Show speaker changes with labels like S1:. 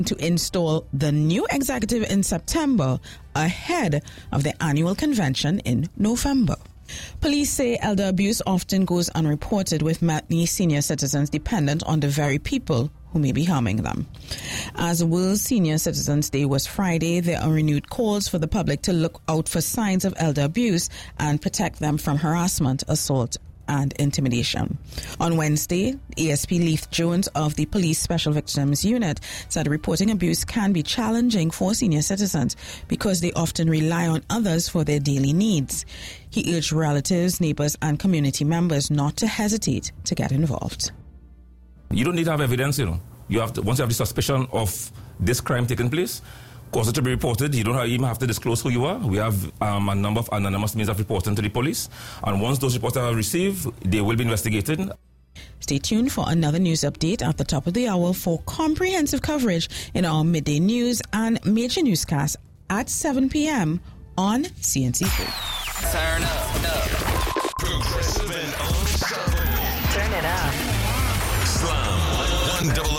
S1: to install the new executive in September ahead of the annual convention in November. Police say elder abuse often goes unreported, with many senior citizens dependent on the very people who may be harming them. As World Senior Citizens Day was Friday, there are renewed calls for the public to look out for signs of elder abuse and protect them from harassment, assault, and intimidation. On Wednesday, ASP Leith Jones of the Police Special Victims Unit said reporting abuse can be challenging for senior citizens because they often rely on others for their daily needs. He urged relatives, neighbors, and community members not to hesitate to get involved.
S2: You don't need to have evidence, You have to, once you have the suspicion of this crime taking place, cause it to be reported. You don't even have to disclose who you are. We have a number of anonymous means of reporting to the police. And once those reports are received, they will be investigated.
S1: Stay tuned for another news update at the top of the hour for comprehensive coverage in our midday news and major newscasts at 7 p.m. on CNC3.
S3: Turn up. Progressive and unstoppable.
S4: Turn it up.
S3: Slam 100.